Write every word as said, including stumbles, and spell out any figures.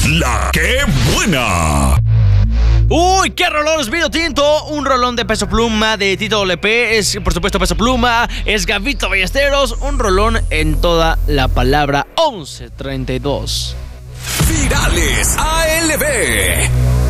La que buena. Uy, qué rolón es Vino Tinto, un rolón de Peso Pluma de Tito L P, es por supuesto Peso Pluma, es Gabito Ballesteros, un rolón en toda la palabra once treinta y dos. Virales A L B.